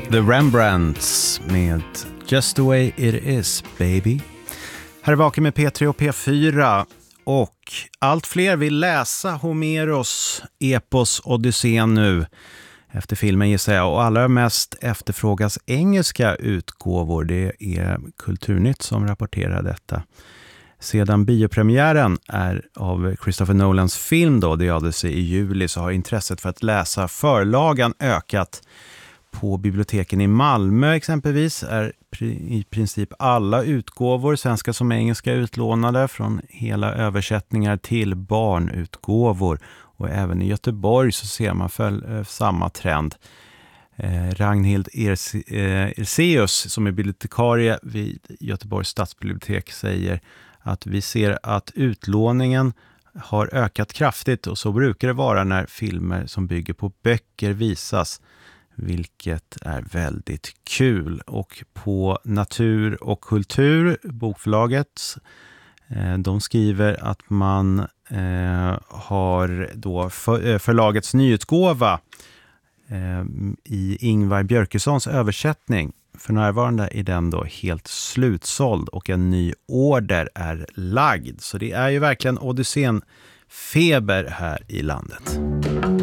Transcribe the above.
The Rembrandts med Just the way it is, baby. Här är Vaken med P3 och P4 och allt fler vill läsa Homeros epos Odysseen nu efter filmen gissar jag, och allra mest efterfrågas engelska utgåvor. Det är Kulturnytt som rapporterar detta. Sedan biopremiären är av Christopher Nolans film då, The Odyssey i juli, så har intresset för att läsa förlagan ökat. På biblioteken i Malmö exempelvis är i princip alla utgåvor, svenska som engelska, utlånade från hela översättningar till barnutgåvor. Och även i Göteborg så ser man samma trend. Ragnhild Erseus som är bibliotekarie vid Göteborgs stadsbibliotek säger att vi ser att utlåningen har ökat kraftigt, och så brukar det vara när filmer som bygger på böcker visas, vilket är väldigt kul. Och på Natur och kultur, bokförlaget, de skriver att man har då förlagets nyutgåva i Ingvar Björkessons översättning. För närvarande är den då helt slutsåld och en ny order är lagd. Så det är ju verkligen Odysseen feber här i landet.